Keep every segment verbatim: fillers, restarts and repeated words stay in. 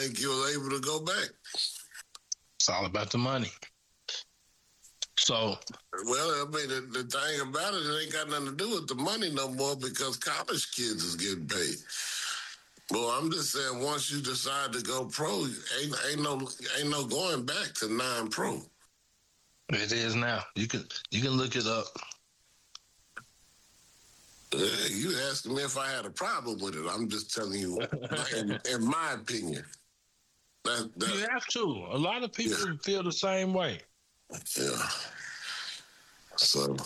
think you're able to go back. It's all about the money. So, well, I mean, the, the thing about it, it ain't got nothing to do with the money no more because college kids is getting paid. Well, I'm just saying, once you decide to go pro, ain't ain't no ain't no going back to non-pro. It is now. You can you can look it up. Uh, you asking me if I had a problem with it? I'm just telling you, in, in my opinion. That, that, you have to. A lot of people yeah. feel the same way. Yeah. So,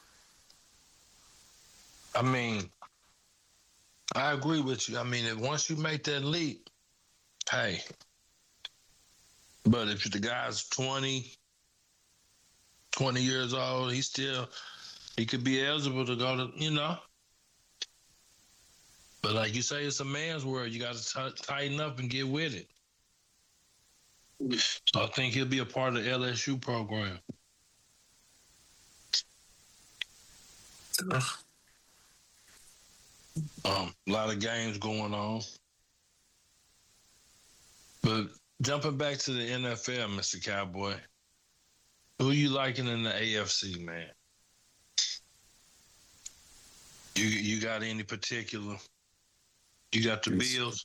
I mean, I agree with you. I mean, if once you make that leap, hey. But if the guy's twenty, twenty years old, he still, he could be eligible to go to, you know. But like you say, it's a man's world. You got to t- tighten up and get with it. So I think he'll be a part of the L S U program. Um, a lot of games going on. But jumping back to the N F L, Mister Cowboy, who you liking in the A F C, man? You you got any particular? You got the Bills?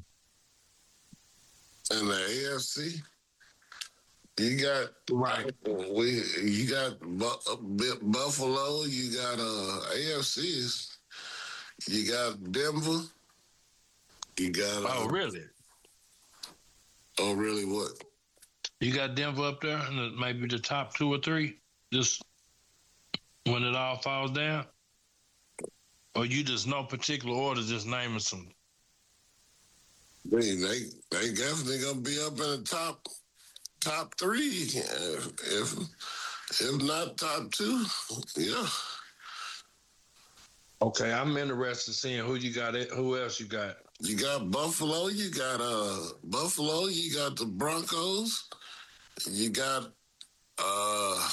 In the A F C? You got right. We you got Buffalo. You got uh, A F Cs. You got Denver. You got. Uh, oh really? Oh really? What? You got Denver up there, and maybe the top two or three. Just when it all falls down, or you just no particular order, just naming some. They they they definitely gonna be up in the top. Top three, if, if if not top two, yeah. Okay, I'm interested in seeing who you got. Who else you got? You got Buffalo. You got uh Buffalo. You got the Broncos. You got uh.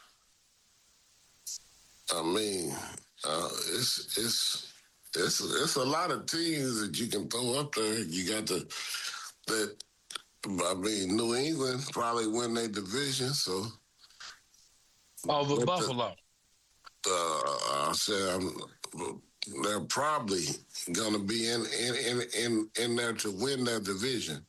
I mean, uh, it's it's it's it's a lot of teams that you can throw up there. You got the that. I mean, New England probably win their division, so. Over Buffalo. The, uh, I said I'm, they're probably going to be in, in in in in there to win their division.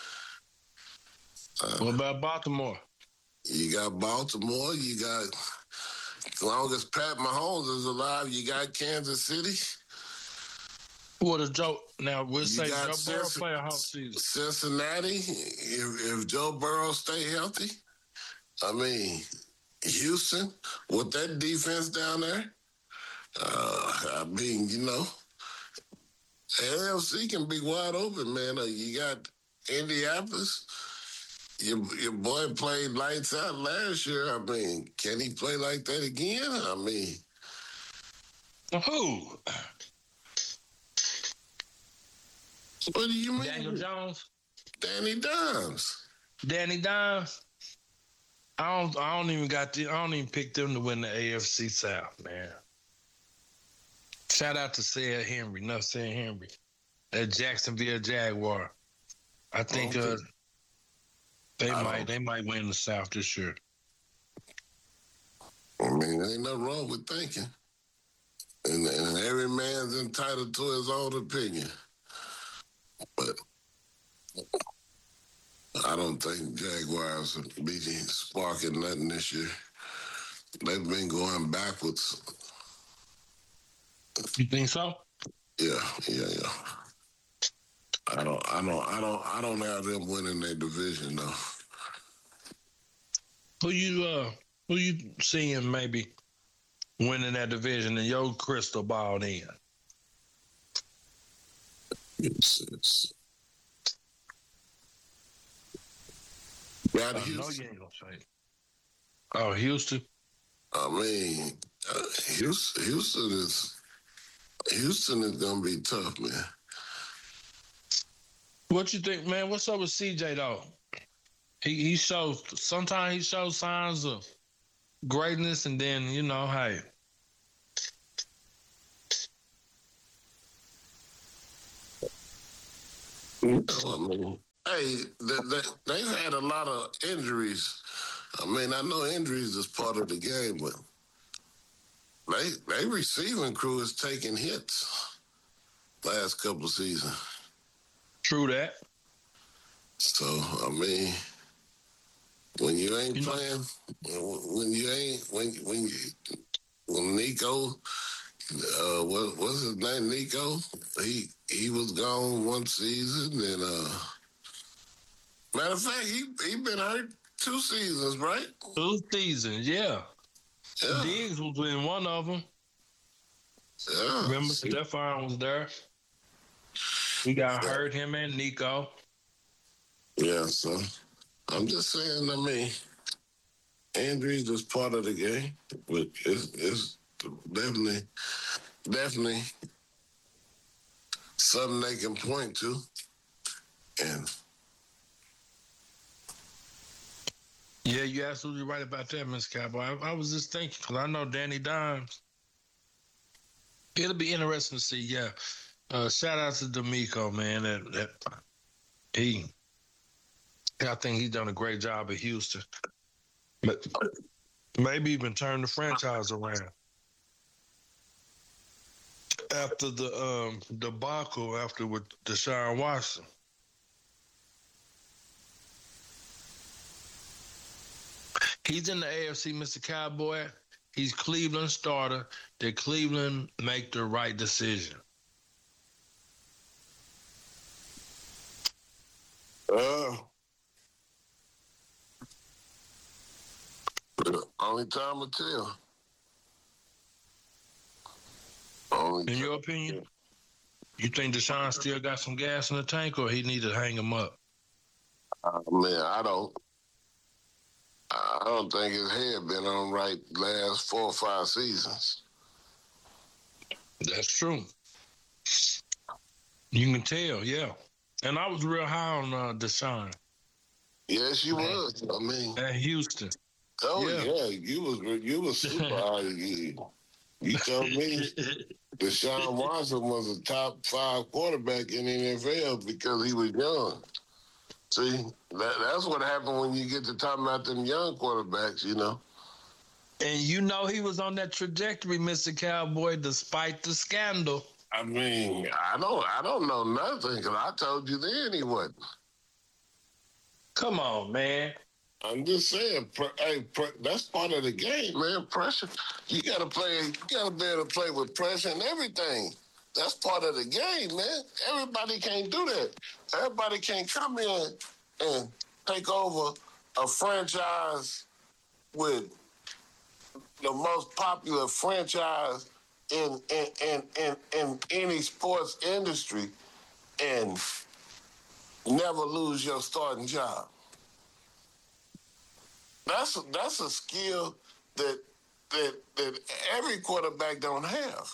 Uh, what about Baltimore? You got Baltimore. You got, as long as Pat Mahomes is alive, you got Kansas City. What a Joe. Now, we'll you say Joe Burrow Cincinnati, play a whole season. Cincinnati, if, if Joe Burrow stay healthy, I mean, Houston, with that defense down there, uh, I mean, you know, A F C can be wide open, man. Uh, you got Indianapolis. Your, your boy played lights out last year. I mean, can he play like that again? I mean. Who? What do you mean? Daniel Jones? Danny Dimes. Danny Dimes? I don't I don't even got the, I don't even pick them to win the A F C South, man. Shout out to Sarah Henry, no Sarah Henry. That Jacksonville Jaguar. I think okay. uh, they I might they might win the South this year. I mean, there ain't nothing wrong with thinking. And, and every man's entitled to his own opinion. But I don't think Jaguars will be sparking nothing this year. They've been going backwards. You think so? Yeah, yeah, yeah. I don't, I don't, I don't, I don't have them winning their division though. Who you, uh, who you seeing maybe winning that division in your crystal ball then? It's, it's, Got I Houston. know you ain't gonna say it. Oh, Houston. I mean, uh, Houston, Houston is Houston is gonna be tough, man. What you think, man? What's up with C J though? He he shows sometimes he shows signs of greatness, and then you know, hey. I mean, Hey, they, they, they've had a lot of injuries. I mean, I know injuries is part of the game, but they they receiving crew is taking hits last couple of seasons. True that. So I mean, when you ain't You know, playing, when you ain't when when you when Nico, uh, what what's his name? Nico. He he was gone one season, and uh, matter of fact, he he been hurt two seasons, right? two seasons, yeah. Yeah, Diggs was in one of them. yeah. Remember, Stephon was there. He got hurt, him and Nico. Yeah, so I'm just saying, I mean, injuries is part of the game, but it's, it's definitely, definitely something they can point to. And Yeah, you're absolutely right about that, Miss Cowboy. I, I was just thinking, because I know Danny Dimes. It'll be interesting to see, yeah. Uh, shout out to D'Amico, man. That, that he, I think he's done a great job at Houston. But maybe even turn the franchise around. After the um, debacle, after with Deshaun Watson. He's in the A F C, Mister Cowboy. He's Cleveland starter. Did Cleveland make the right decision? uh, only time will tell. Only In your opinion, you think Deshaun still got some gas in the tank, or he need to hang him up? I mean, I don't. I don't think his head been on right last four or five seasons. That's true. You can tell, yeah. And I was real high on uh, Deshaun. Yes, you was. I mean, at Houston. oh Yeah. yeah, you was you was super high. You, you told me Deshaun Watson was a top five quarterback in the N F L because he was young. See, that, that's what happened when you get to talking about them young quarterbacks, you know. And you know he was on that trajectory, Mister Cowboy, despite the scandal. I mean, I don't, I don't know nothing because I told you then he wasn't. Come on, man. I'm just saying, pr- hey, pr- that's part of the game, man. Pressure. You gotta play. You gotta be able to play with pressure and everything. That's part of the game, man. Everybody can't do that. Everybody can't come in and take over a franchise with the most popular franchise in in in in, in any sports industry and never lose your starting job. That's a, that's a skill that that that every quarterback don't have.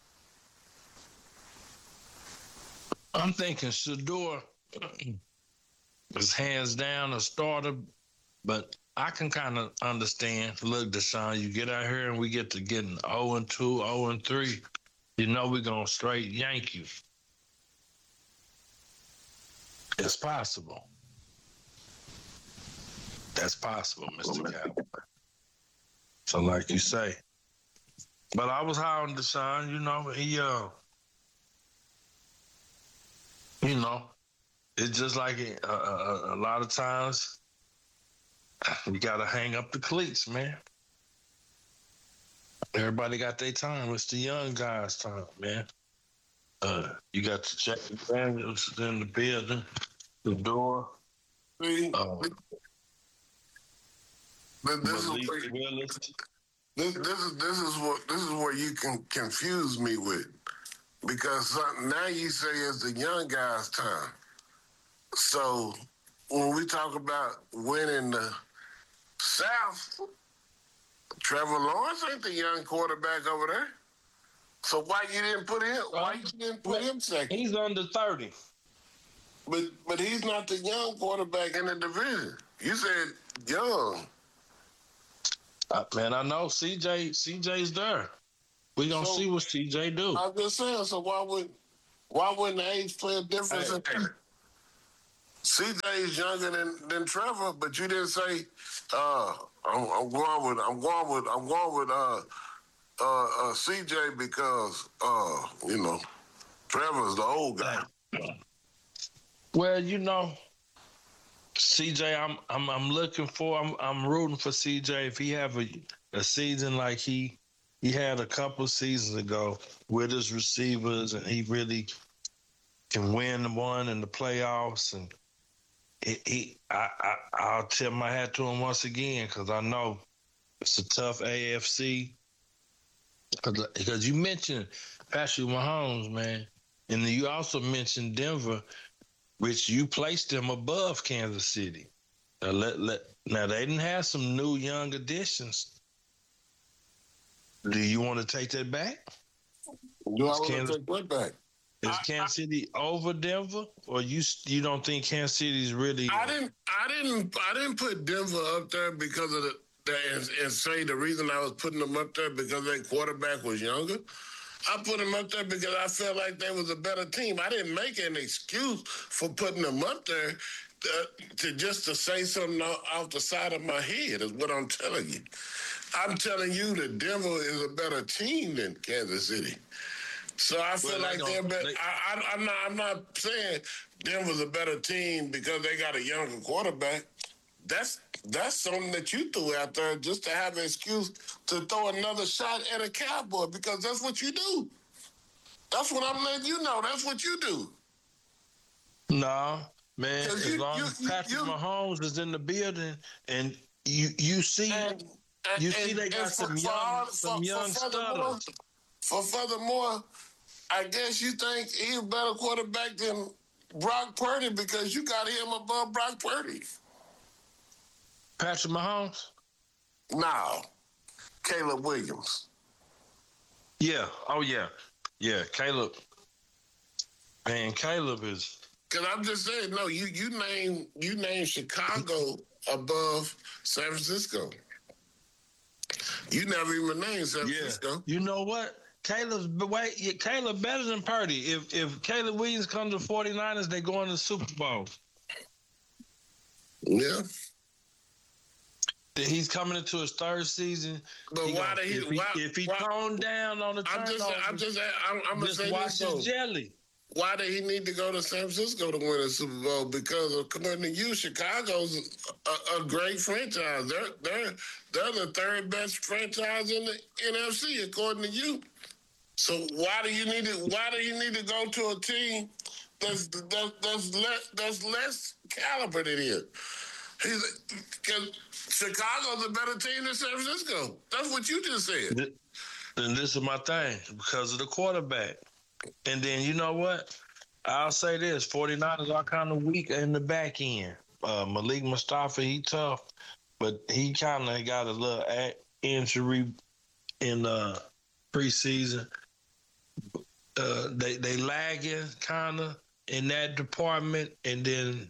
I'm thinking Shador is hands down a starter, but I can kind of understand. Look, Deshaun, you get out here and we get to getting oh and two, oh and three. You know we're going to straight yank you. It's possible. That's possible, Mister Cowboy. So, like you say. But I was high on Deshaun, you know, he, uh, you know, it's just like a, a, a lot of times you got to hang up the cleats, man. Everybody got their time. It's the young guys' time, man. Uh, you got to check the Daniels in the building, the door. See, Uh, this, this, is Malik where, Willis. this, this is this is what this is where you can confuse me with, because some- now you say it's the young guys' time. So when we talk about winning the South, Trevor Lawrence ain't the young quarterback over there. So why you didn't put him? Why you didn't put him second? He's under thirty. But but he's not the young quarterback in the division. You said young. Uh, man, I know C J. C J's there. We gonna So- see what C J do. I'm just saying. So why would why wouldn't the age play a difference? Hey. in that? C J is younger than, than Trevor, but you didn't say uh, I'm, I'm going with I'm going with I'm going with uh, uh, uh, C J because uh, you know Trevor's the old guy. Well, you know, C J, I'm I'm I'm looking for I'm I'm rooting for C J if he have a a season like he he had a couple seasons ago with his receivers and he really can win one in the playoffs and he, he I, I I'll tip my hat to him once again because I know it's a tough A F C because you mentioned Patrick Mahomes, man, and then you also mentioned Denver, which you placed them above Kansas City. Now, let, let, now they didn't have some new young additions. Do you want to take that back? Do I want to take what back? Is I, Kansas I, City over Denver, or you you don't think Kansas City's really? I didn't I didn't I didn't put Denver up there because of the, the and, and say the reason I was putting them up there because their quarterback was younger. I put them up there because I felt like they was a better team. I didn't make an excuse for putting them up there to, to just to say something off the side of my head is what I'm telling you. I'm telling you that Denver is a better team than Kansas City. So I feel well, like they're better. They, I, I, I'm not. I'm not saying Denver's a better team because they got a younger quarterback. That's that's something that you threw out there just to have an excuse to throw another shot at a Cowboy because that's what you do. That's what I'm letting you know. That's what you do. No, man. As you, long you, as Patrick you, Mahomes is in the building and you you see and, and, you see they got for, some young for, some for, young for stutters. For furthermore, I guess you think he's a better quarterback than Brock Purdy because you got him above Brock Purdy. Patrick Mahomes? No. Caleb Williams. Yeah. Oh, yeah. Yeah, Caleb. Man, Caleb is... Because I'm just saying, no, you you name you name Chicago above San Francisco. You never even named San yeah. Francisco. You know what? Caleb's wait, Caleb better than Purdy. If if Caleb Williams comes to forty-niners, they go in the Super Bowl. Yeah. He's coming into his third season. But he why gonna, did he? If he, why, if he why, toned down on the I'm just, I'm just, I'm, I'm gonna say watch this his jelly. Why did he need to go to San Francisco to win a Super Bowl? Because according to you, Chicago's a, a great franchise. They're they're they're the third best franchise in the N F C according to you. So why do you need to? Why do you need to go to a team that's that's, that's less that's less caliber than him? He's because Chicago's a better team than San Francisco. That's what you just said. And this is my thing because of the quarterback. And then you know what? I'll say this: forty-niners are kind of weak in the back end. Uh, Malik Mustafa, he tough, but he kind of got a little injury in uh, preseason. Uh, they they lagging kind of in that department, and then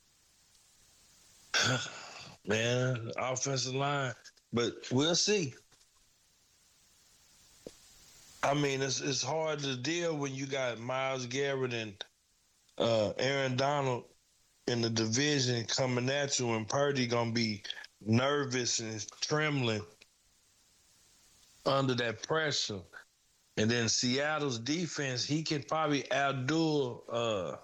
man, offensive line. But we'll see. I mean, it's it's hard to deal when you got Myles Garrett and uh, Aaron Donald in the division coming at you, and Purdy gonna be nervous and trembling under that pressure. And then Seattle's defense, he can probably outdo uh,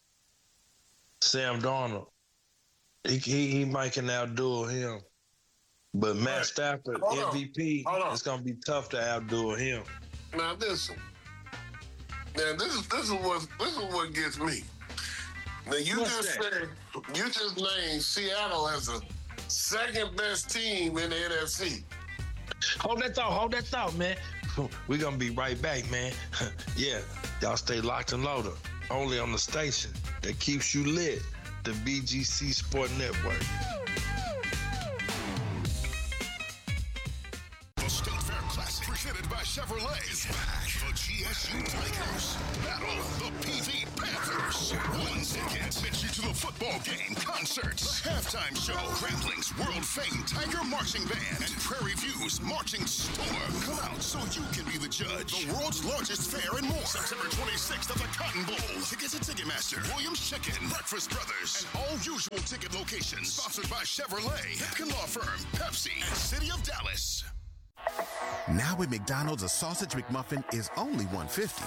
Sam Darnold. He, he he might can outdo him, but Matt right. Stafford, Hold M V P, it's gonna be tough to outdo him. Now listen. Now this is this is what this is what gets me. Now you What's just that? said you just named Seattle as the second best team in the N F C. Hold that thought, hold that thought, man. We're gonna be right back, man. Yeah, y'all stay locked and loaded. Only on the station that keeps you lit, the B G C Sport Network. The State Fair Classic, presented by Chevrolet is back. The G S U Tigers battle the P V Panthers. One ticket gets you to the football game, concerts, the halftime show, Rambling's world-famed Tiger Marching Band, and Prairie View's Marching Storm. Come out so you can be the judge. The world's largest fair and more. September twenty-sixth at the Cotton Bowl. Tickets at Ticketmaster, Williams Chicken, Breakfast Brothers, and all usual ticket locations. Sponsored by Chevrolet, Pepkin Law Firm, Pepsi, and City of Dallas. Now at McDonald's, a sausage McMuffin is only one dollar fifty.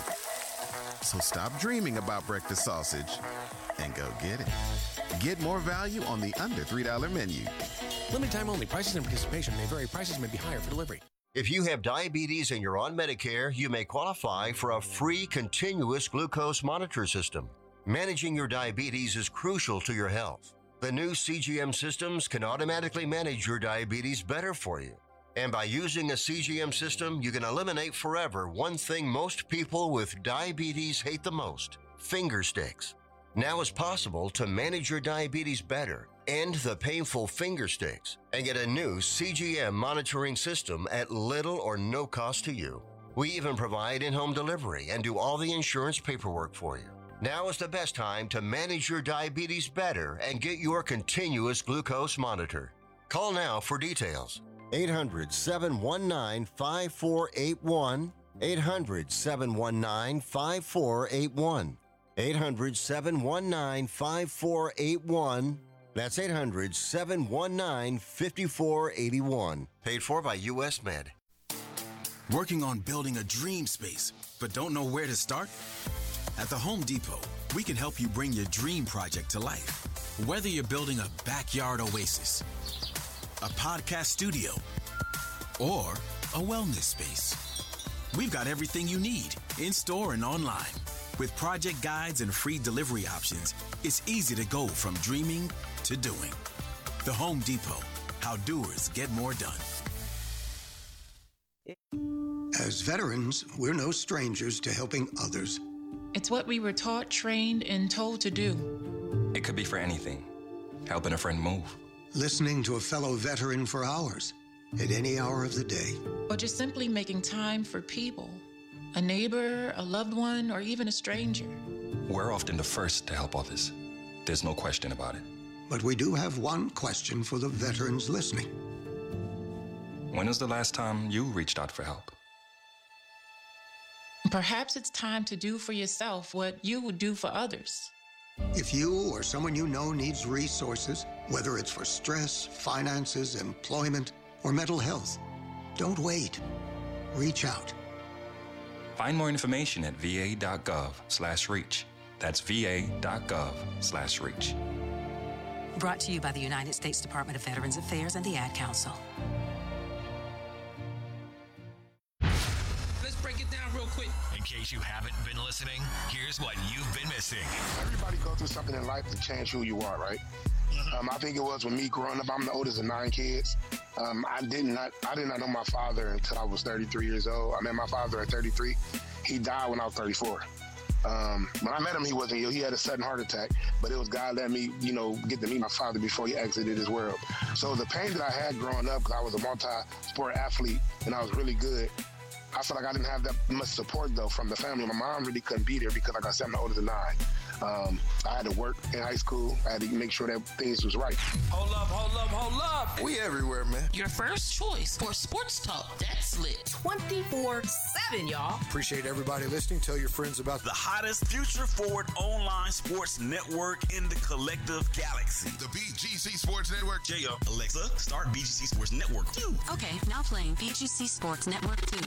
So stop dreaming about breakfast sausage and go get it. Get more value on the under three dollar menu. Limited time only. Prices and participation may vary. Prices may be higher for delivery. If you have diabetes and you're on Medicare, you may qualify for a free continuous glucose monitor system. Managing your diabetes is crucial to your health. The new C G M systems can automatically manage your diabetes better for you. And by using a C G M system, you can eliminate forever one thing most people with diabetes hate the most: finger sticks. Now it's possible to manage your diabetes better, end the painful finger sticks, and get a new C G M monitoring system at little or no cost to you. We even provide in-home delivery and do all the insurance paperwork for you. Now is the best time to manage your diabetes better and get your continuous glucose monitor. Call now for details. eight hundred, seven one nine, five four eight one. eight hundred, seven one nine, five four eight one. eight hundred, seven one nine, five four eight one. That's eight hundred, seven one nine, five four eight one. Paid for by U S Med. Working on building a dream space, but don't know where to start? At the Home Depot, we can help you bring your dream project to life. Whether you're building a backyard oasis, a podcast studio, or a wellness space, we've got everything you need in store and online. With project guides and free delivery options, it's easy to go from dreaming to doing. The Home Depot, how doers get more done. As veterans, we're no strangers to helping others. It's what we were taught, trained, and told to do. It could be for anything. Helping a friend move. Listening to a fellow veteran for hours, at any hour of the day. Or just simply making time for people. A neighbor, a loved one, or even a stranger. We're often the first to help others. There's no question about it. But we do have one question for the veterans listening. When was the last time you reached out for help? Perhaps it's time to do for yourself what you would do for others. If you or someone you know needs resources, whether it's for stress, finances, employment, or mental health, don't wait. Reach out. Find more information at va.gov slash reach. That's va.gov slash reach. Brought to you by the United States Department of Veterans Affairs and the Ad Council. Let's break it down real quick. In case you haven't been listening, here's what you've been missing. Everybody goes through something in life to change who you are, right? Mm-hmm. Um, I think it was with me growing up. I'm the oldest of nine kids. Um, I did not, I did not know my father until I was thirty-three years old. I met my father at thirty-three. He died when I was thirty-four. Um, when I met him, he wasn't ill. He had a sudden heart attack, but it was God let me, you know, get to meet my father before he exited this world. So the pain that I had growing up, because I was a multi-sport athlete and I was really good, I felt like I didn't have that much support, though, from the family. My mom really couldn't be there because, like I said, I'm the oldest of nine. Um, I had to work in high school. I had to make sure that things was right. Hold up, hold up, hold up. We everywhere, man. Your first choice for sports talk. That's lit. twenty-four seven, y'all. Appreciate everybody listening. Tell your friends about the hottest future-forward online sports network in the collective galaxy. The B G C Sports Network. J O. Alexa, start B G C Sports Network two. Okay, now playing B G C Sports Network two.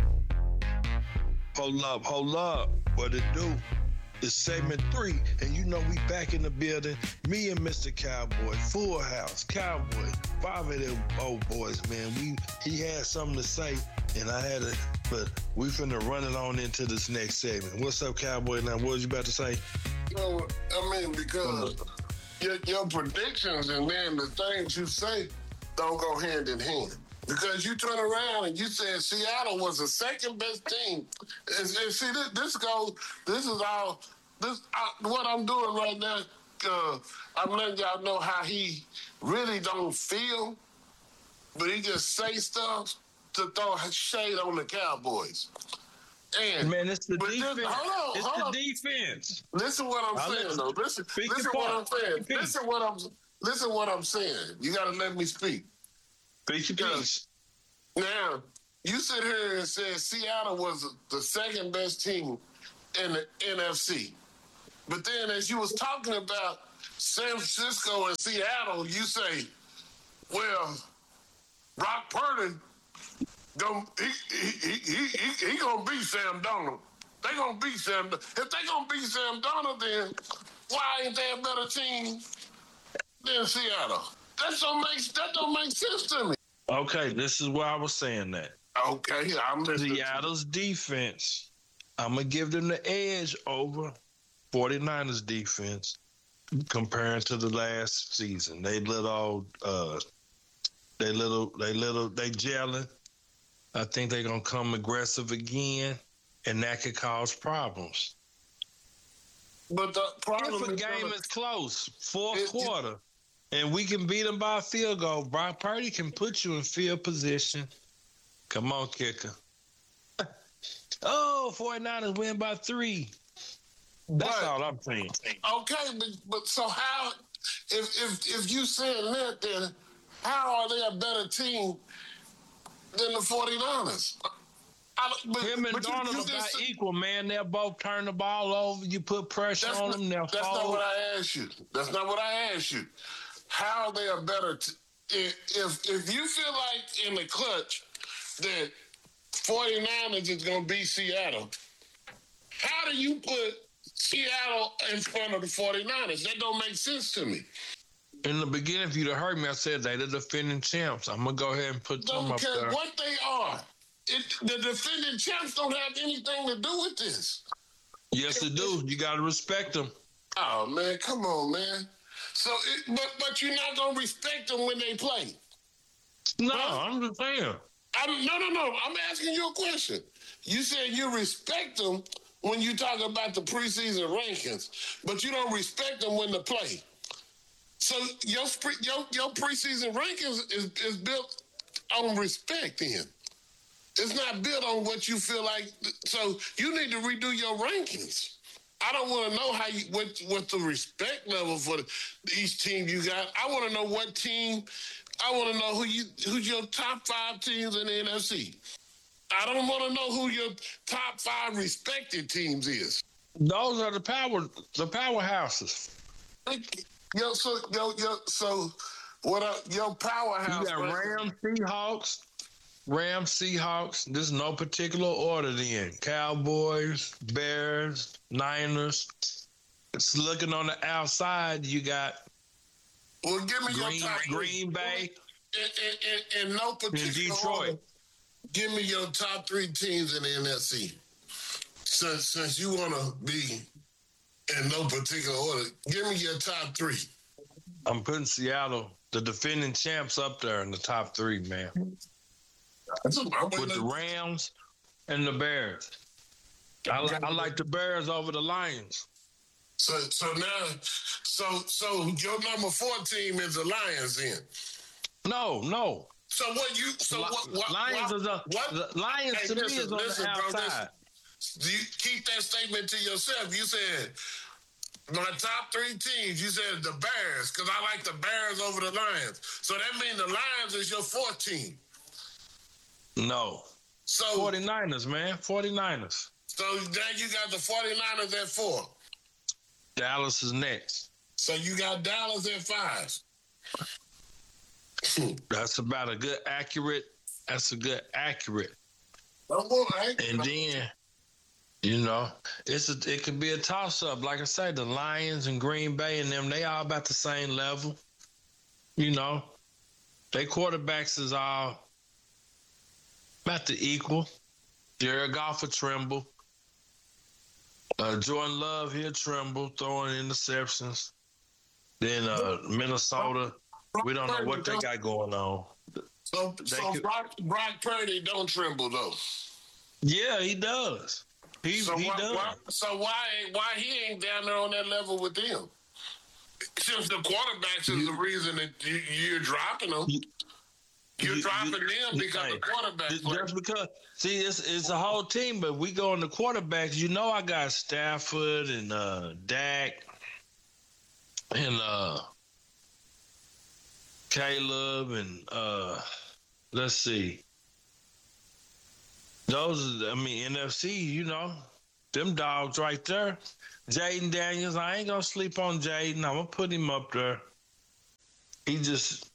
Hold up, hold up. What it do? It's segment three, and you know we back in the building. Me and Mister Cowboy, Full House, Cowboy, five of them old boys, man. We he had something to say, and I had it, but we finna run it on into this next segment. What's up, Cowboy? Now, what was you about to say? No, I mean, because your, your predictions and then the things you say don't go hand in hand. Because you turn around and you said Seattle was the second best team. And, and see, this, this goes, this is all, this uh, what I'm doing right now, uh, I'm letting y'all know how he really don't feel, but he just say stuff to throw shade on the Cowboys. And man, it's the defense. This, hold on, it's hold the on. defense. Listen what I'm I'll saying, listen. though. Listen, Speak listen your what part. I'm saying. Speak. Listen what I'm. Listen what I'm saying. You got to let me speak. Speak your piece. Now, you sit here and said Seattle was the second best team in the N F C. But then as you was talking about San Francisco and Seattle, you say, well, Brock Purdy, gonna, he, he, he, he, he gonna beat Sam Darnold. They gonna beat Sam. If they gonna beat Sam Darnold, then why ain't they a better team than Seattle? That don't make that don't make sense to me. Okay, this is where I was saying that. Okay, I'm listening. Seattle's defense, I'm going to give them the edge over 49ers defense comparing to the last season. They little, uh, they little, they little, they gelling. I think they're going to come aggressive again, and that could cause problems. But the problem if a is game gonna, is close, fourth it, quarter, and we can beat them by a field goal, Brock Purdy can put you in field position. Come on, kicker. Oh, 49ers win by three. That's but, all I'm saying. Okay, but, but so how, if if if you saying that, then how are they a better team than the 49ers? I, but, Him and but Darnold you, you are about just, equal, man. They'll both turn the ball over. You put pressure on not, them, they'll That's fold. not what I asked you. That's not what I asked you. How are they a better t- if, if if you feel like in the clutch that 49ers is going to beat Seattle, how do you put Seattle in front of the 49ers? That don't make sense to me. In the beginning, if you'd have heard me, I said they the defending champs. I'm going to go ahead and put them Don't up care there. what they are. It, the defending champs don't have anything to do with this. Yes, they do. You got to respect them. Oh, man, come on, man. So, it, but but you're not going to respect them when they play. No, huh? I'm just saying. I'm, no, no, no. I'm asking you a question. You said you respect them when you talk about the preseason rankings, but you don't respect them when they play. So your your your preseason rankings is, is built on respect then. It's not built on what you feel like. So you need to redo your rankings. I don't want to know how you what what the respect level for the, each team you got. I want to know what team. I want to know who you who's your top five teams in the N F C. I don't want to know who your top five respected teams is. Those are the power the powerhouses. Yo, so yo, yo, so what? Uh, your powerhouse. You got Rams, Seahawks, Rams, Seahawks. This is no particular order. Then Cowboys, Bears, Niners. It's looking on the outside. You got. Well, give me Green, your top Green three. Bay. In, in, in, in no particular in Detroit. order, give me your top three teams in the N F C. Since since you want to be in no particular order, give me your top three. I'm putting Seattle, the defending champs, up there in the top three, man. That's a, With the Rams and the Bears. I, I like the Bears over the Lions. So so now, so so your number four team is the Lions then. No, no. So what you so Li- what, what Lions what, is a, what? The Lions Hey, to listen, me is on listen, the bro, outside. listen. You keep that statement to yourself. You said my top three teams. You said the Bears because I like the Bears over the Lions. So that means the Lions is your fourth team. No. So 49ers, man. 49ers. So now you got the 49ers at four. Dallas is next. So you got Dallas at five. That's about a good accurate. That's a good accurate. Oh, boy, and then, you know, it's a, it could be a toss up. Like I said, the Lions and Green Bay and them, they all about the same level. You know, they quarterbacks is all about the equal. Jared Goff will tremble. Uh, Jordan Love, he'll tremble, throwing interceptions. Then uh, Minnesota, we don't know what they got going on. So, They so could- Brock, Brock Purdy don't tremble though. Yeah, he does. He, so he why, does. Why, so why why he ain't down there on that level with them? Since the quarterbacks is the reason that you, you're dropping them. You're you, dropping you, them because hey, the quarterback just, play. just because, see, it's it's a whole team, but we go on the quarterbacks. You know, I got Stafford and uh, Dak and uh, Caleb and uh, let's see. Those, are, I mean, N F C. You know, them dogs right there. Jaden Daniels. I ain't gonna sleep on Jaden. I'm gonna put him up there. He just.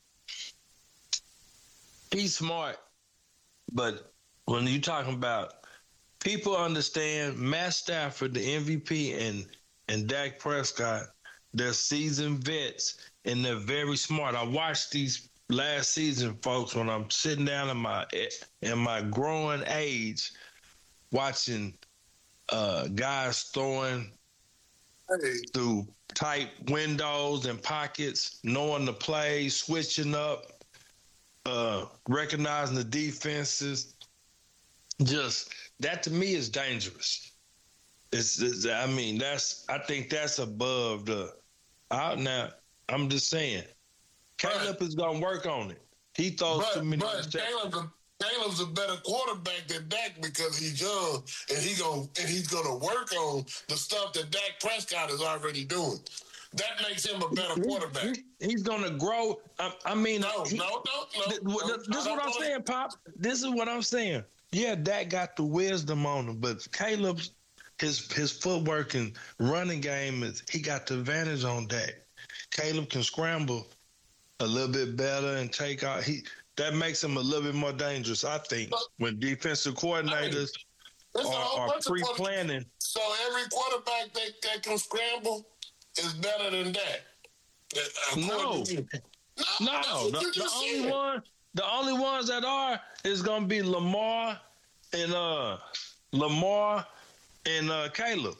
He's smart, but when you're talking about people understand Matt Stafford, the M V P, and and Dak Prescott, they're seasoned vets and they're very smart. I watched these last season, folks, when I'm sitting down in my in my growing age, watching uh, guys throwing hey. through tight windows and pockets, knowing the plays, switching up. Uh, recognizing the defenses, just that to me is dangerous. It's, it's, I mean, that's I think that's above the. Out now, I'm just saying, Caleb but, is gonna work on it. He throws but, too many. But Caleb's a, Caleb's a better quarterback than Dak because he's young and he going and he's gonna work on the stuff that Dak Prescott is already doing. That makes him a better quarterback. He, he's going to grow. I, I mean, no, he, no, no, no, th- no. This is what I'm wanna... saying, Pop. This is what I'm saying. Yeah, Dak got the wisdom on him, but Caleb's his his footwork and running game is he got the advantage on Dak. Caleb can scramble a little bit better and take out. He that makes him a little bit more dangerous, I think, but, when defensive coordinators I mean, are, are pre-planning. So every quarterback that, that can scramble is better than that. No, no, no. The, the only one, the only ones that are is gonna be Lamar and uh, Lamar and uh, Caleb.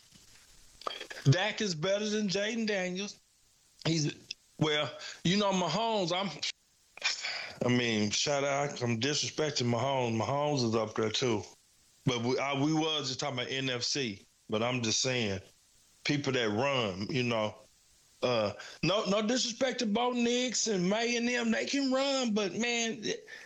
Dak is better than Jaden Daniels. He's well, you know, Mahomes. I'm. I mean, shout out. I'm disrespecting Mahomes. Mahomes is up there too, but we I, we was just talking about N F C. But I'm just saying, people that run, you know. Uh, no, no disrespect to Bo Nix and May and them. They can run, but man,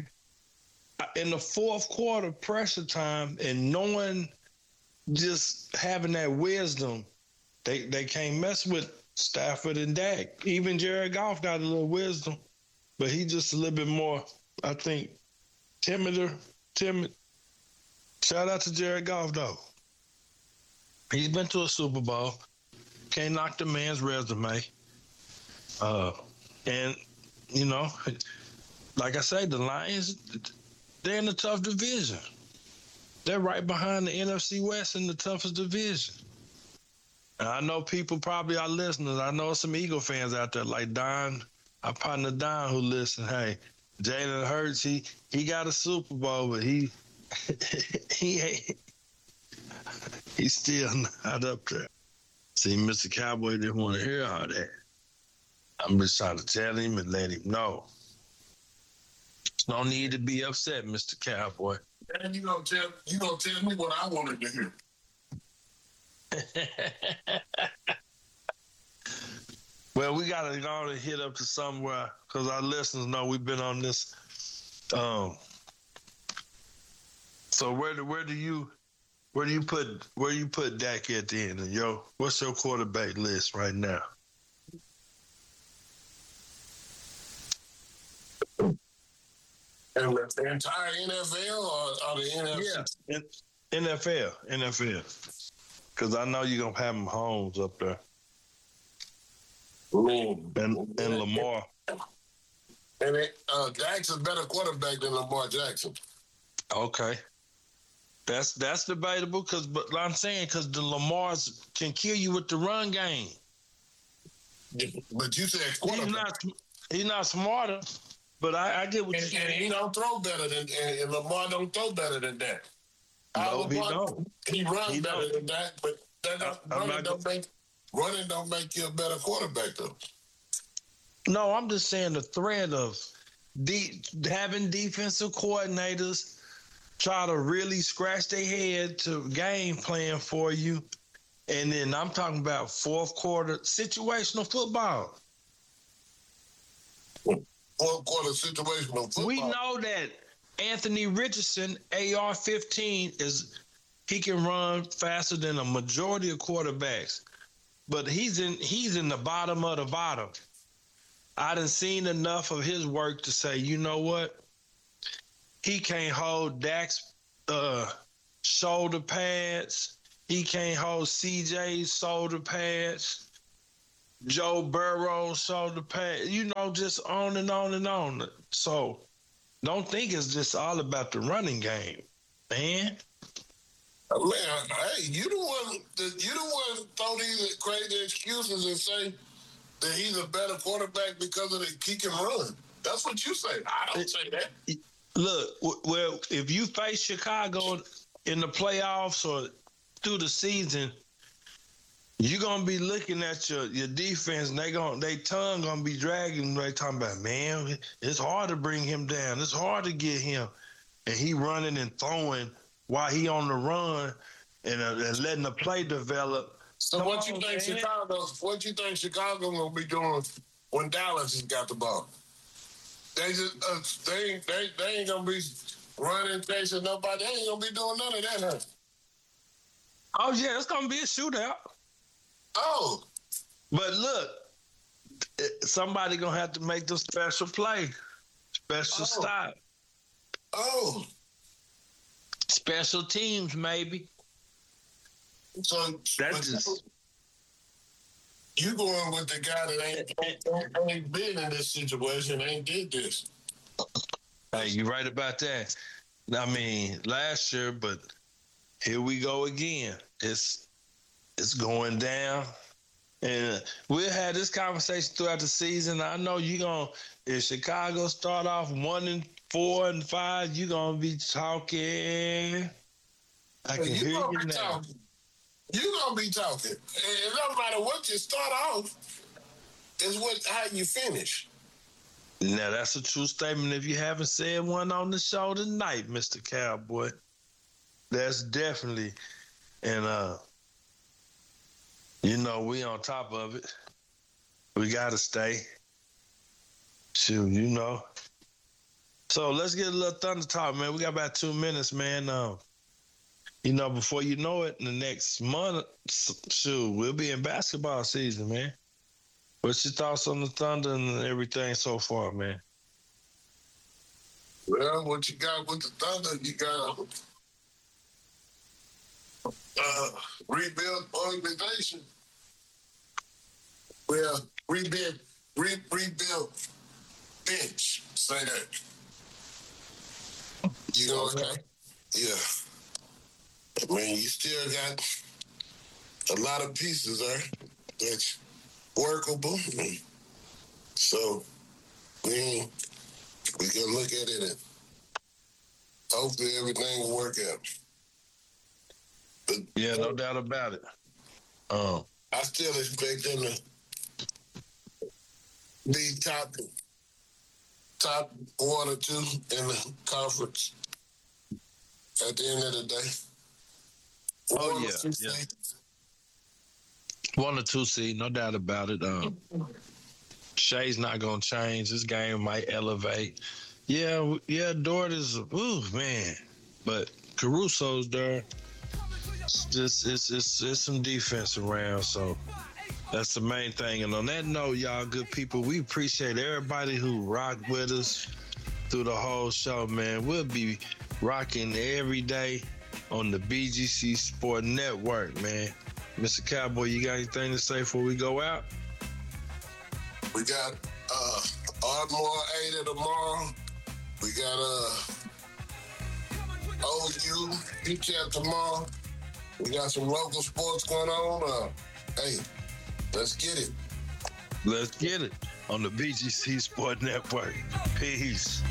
in the fourth quarter, pressure time, and knowing, just having that wisdom, they they can't mess with Stafford and Dak. Even Jared Goff got a little wisdom, but he just a little bit more, I think, timider, timid. Shout out to Jared Goff though. He's been to a Super Bowl. Can't knock the man's resume. Uh, and, you know, like I say, the Lions, they're in a tough division. They're right behind the N F C West in the toughest division. And I know people probably are listeners. I know some Eagle fans out there like Don, our partner Don, who listen. Hey, Jalen Hurts, he, he got a Super Bowl, but he he ain't, he's still not up there. See, Mister Cowboy didn't want to hear all that. I'm just trying to tell him and let him know. No need to be upset, Mister Cowboy. And you gonna tell you gonna tell me what I wanted to hear. Well, we gotta go and hit up to somewhere because our listeners know we've been on this. Um, so where do where do you? Where do you put where do you put Dak at the end? And yo, what's your quarterback list right now? And the entire N F L or, or the N F C? Yeah, N F L, N F L. Because I know you're gonna have Mahomes up there, mm. and and Lamar. And it, uh, Dak's a better quarterback than Lamar Jackson. Okay. That's that's debatable because, but I'm saying because the Lamars can kill you with the run game. But you said he's not he's not smarter. But I, I get what and, you're saying. And he don't throw better than and, and Lamar don't throw better than that. No, he don't. He runs he better don't. than that, but that don't, I, running not, don't make running don't make you a better quarterback though. No, I'm just saying the threat of de- having defensive coordinators try to really scratch their head to game plan for you. And then I'm talking about fourth quarter situational football. fourth quarter situation of football. We know that Anthony Richardson, A R fifteen, is he can run faster than a majority of quarterbacks, but he's in he's in the bottom of the bottom. I done seen enough of his work to say, you know what? He can't hold Dak's uh, shoulder pads. He can't hold C J's shoulder pads. Joe Burrow's shoulder pads. You know, just on and on and on. So don't think it's just all about the running game, man. Man, hey, you the one. You the one who throw these crazy excuses and say that he's a better quarterback because of the he can run. That's what you say. I don't say that. Look, well, if you face Chicago in the playoffs or through the season, you're gonna be looking at your, your defense, and they going they tongue gonna be dragging. They talking about, man, it's hard to bring him down. It's hard to get him, and he running and throwing while he on the run and, uh, and letting the play develop. So Come what you on, think man. Chicago? What you think Chicago gonna be doing when Dallas has got the ball? They just uh, they ain't they, they ain't gonna be running, chasing nobody. They ain't gonna be doing none of that, huh? Oh yeah, it's gonna be a shootout. Oh, but look, somebody gonna have to make the special play, special Oh. stop, oh. special teams maybe. So That's just you going with the guy that ain't, ain't, ain't been in this situation, ain't did this. Hey, you right about that. I mean, last year, but here we go again. It's it's going down, and we'll have this conversation throughout the season. I know you gonna if Chicago start off one and four and five, you gonna be talking. I can you hear gonna you be now. talking. You gonna be talking. It don't matter what you start off. It's what how you finish. Now that's a true statement. If you haven't said one on the show tonight, Mister Cowboy, that's definitely, and uh, you know we on top of it. We gotta stay. Shoot, you know. So let's get a little Thunder talk, man. We got about two minutes, man. Um, you know, before you know it, in the next month, shoot, we'll be in basketball season, man. What's your thoughts on the Thunder and everything so far, man? Well, what you got with the Thunder, you got a uh, rebuild organization. Well, rebuild, re- rebuild bench. Say that. You know what I mean? Yeah. I mean, you still got a lot of pieces there that's workable. So we we can look at it and hopefully everything will work out. But yeah, no doubt about it. Um, I still expect them to be top top one or two in the conference at the end of the day. Oh, One or yeah, two yeah. seeds. One or two seed, no doubt about it. Um, Shay's not going to change. This game might elevate. Yeah, w- yeah, Dort is, ooh, man. But Caruso's there. It's just, it's, it's, it's some defense around, so that's the main thing. And on that note, y'all good people, we appreciate everybody who rocked with us through the whole show, man. We'll be rocking every day on the B G C Sport Network, man. Mister Cowboy, you got anything to say before we go out? We got uh, Ardmore Ada tomorrow. We got uh, O U U T E P tomorrow. We got some local sports going on. Uh, hey, let's get it. Let's get it on the B G C Sport Network. Peace.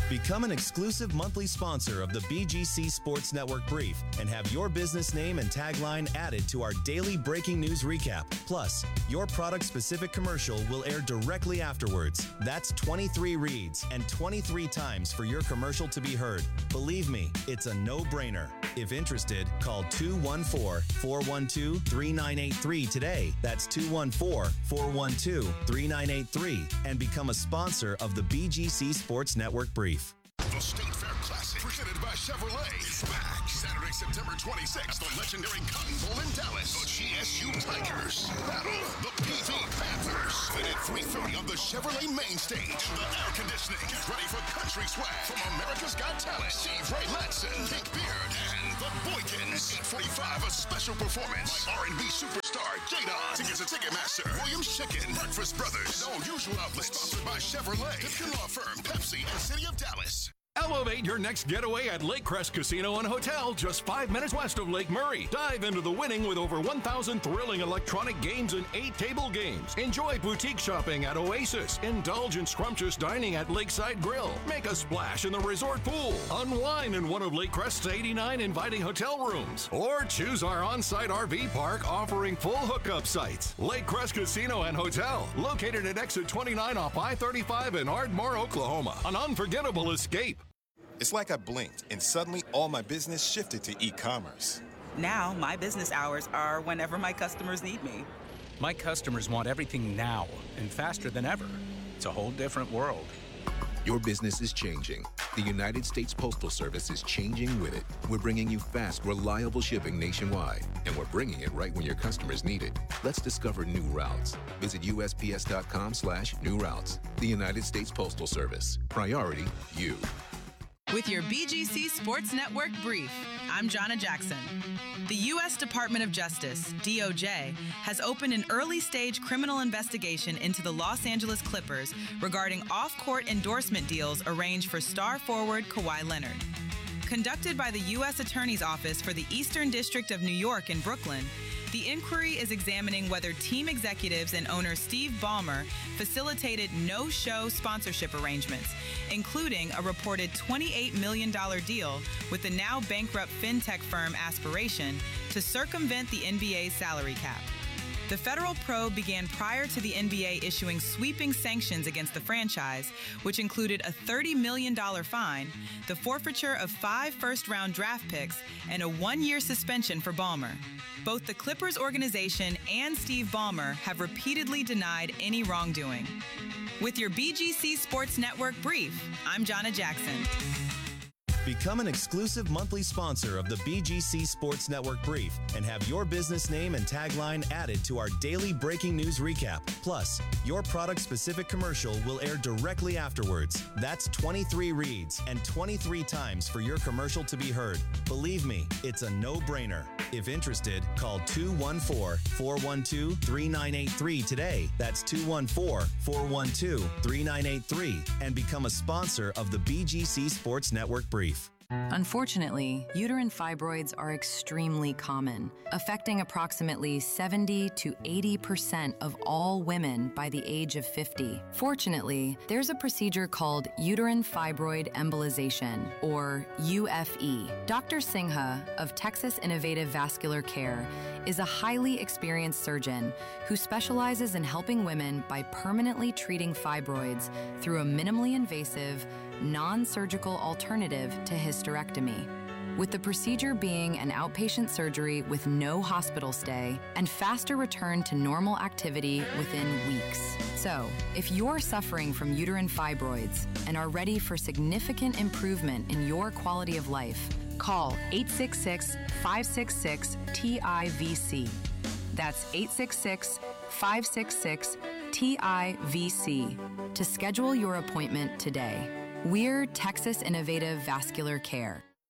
Become an exclusive monthly sponsor of the B G C Sports Network Brief and have your business name and tagline added to our daily breaking news recap. Plus, your product-specific commercial will air directly afterwards. That's twenty-three reads and twenty-three times for your commercial to be heard. Believe me, it's a no-brainer. If interested, call two one four, four one two, three nine eight three today. That's two one four, four one two, three nine eight three and become a sponsor of the B G C Sports Network Brief. The State Fair Classic, presented by Chevrolet, is back Saturday, September twenty-sixth at the legendary Cotton Bowl in Dallas. The G S U Tigers battle the P V Panthers. Then at three thirty on the Chevrolet main stage, the air conditioning. Get ready for country swag from America's Got Talent, Steve Ray Latson, Pink Beard, and the Boykins. eight forty-five, a special performance by R and B superstar Jadon. Tickets at Ticketmaster, Williams Chicken, Breakfast Brothers, and all usual outlets. Sponsored by Chevrolet, Gibson Law Firm, Pepsi, and City of Dallas. Elevate your next getaway at Lake Crest Casino and Hotel, just five minutes west of Lake Murray. Dive into the winning with over one thousand thrilling electronic games and eight table games. Enjoy boutique shopping at Oasis. Indulge in scrumptious dining at Lakeside Grill. Make a splash in the resort pool. Unwind in one of Lake Crest's eighty-nine inviting hotel rooms. Or choose our on-site R V park offering full hookup sites. Lake Crest Casino and Hotel, located at exit twenty-nine off I thirty-five in Ardmore, Oklahoma. An unforgettable escape. It's like I blinked and suddenly all my business shifted to e-commerce. Now, my business hours are whenever my customers need me. My customers want everything now and faster than ever. It's a whole different world. Your business is changing. The United States Postal Service is changing with it. We're bringing you fast, reliable shipping nationwide, and we're bringing it right when your customers need it. Let's discover new routes. Visit U S P S dot com slash new routes. The United States Postal Service. Priority, you. With your B G C Sports Network Brief, I'm Jonna Jackson. The U S Department of Justice, D O J, has opened an early-stage criminal investigation into the Los Angeles Clippers regarding off-court endorsement deals arranged for star forward Kawhi Leonard. Conducted by the U S Attorney's Office for the Eastern District of New York in Brooklyn, the inquiry is examining whether team executives and owner Steve Ballmer facilitated no-show sponsorship arrangements, including a reported twenty-eight million dollars deal with the now bankrupt fintech firm Aspiration to circumvent the N B A's salary cap. The federal probe began prior to the N B A issuing sweeping sanctions against the franchise, which included a thirty million dollars fine, the forfeiture of five first-round draft picks, and a one-year suspension for Ballmer. Both the Clippers organization and Steve Ballmer have repeatedly denied any wrongdoing. With your B G C Sports Network Brief, I'm Jonna Jackson. Become an exclusive monthly sponsor of the B G C Sports Network Brief and have your business name and tagline added to our daily breaking news recap. Plus, your product-specific commercial will air directly afterwards. That's twenty-three reads and twenty-three times for your commercial to be heard. Believe me, it's a no-brainer. If interested, call two one four, four one two, three nine eight three today. That's two one four, four one two, three nine eight three and become a sponsor of the B G C Sports Network Brief. Unfortunately, uterine fibroids are extremely common, affecting approximately seventy to eighty percent of all women by the age of fifty. Fortunately, there's a procedure called uterine fibroid embolization, or U F E. Doctor Singha of Texas Innovative Vascular Care is a highly experienced surgeon who specializes in helping women by permanently treating fibroids through a minimally invasive, non-surgical alternative to hysterectomy, with the procedure being an outpatient surgery with no hospital stay and faster return to normal activity within weeks. So, if you're suffering from uterine fibroids and are ready for significant improvement in your quality of life, call eight six six, five six six, T I V C. That's eight six six, five six six, T I V C to schedule your appointment today. We're Texas Innovative Vascular Care.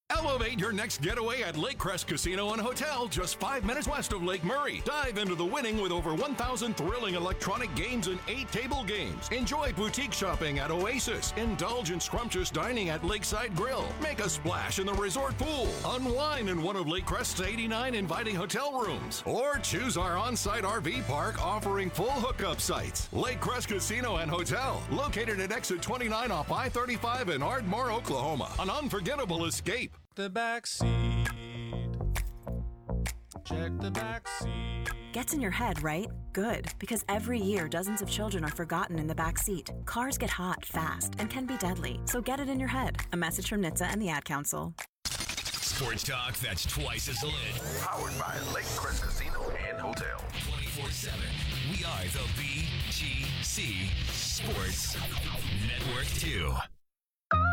Elevate your next getaway at Lake Crest Casino and Hotel, just five minutes west of Lake Murray. Dive into the winning with over one thousand thrilling electronic games and eight table games. Enjoy boutique shopping at Oasis. Indulge in scrumptious dining at Lakeside Grill. Make a splash in the resort pool. Unwind in one of Lake Crest's eighty-nine inviting hotel rooms. Or choose our on-site R V park offering full hookup sites. Lake Crest Casino and Hotel, located at exit twenty-nine off I thirty-five in Ardmore, Oklahoma. An unforgettable escape. The back seat. Check the back seat. Gets in your head, right? Good, because every year dozens of children are forgotten in the back seat. Cars get hot fast and can be deadly, so get it in your head. A message from N H T S A and the Ad Council. Sports talk that's twice as lit. Powered by Lake Crest Casino and Hotel. twenty-four seven. We are the B G C Sports Network two.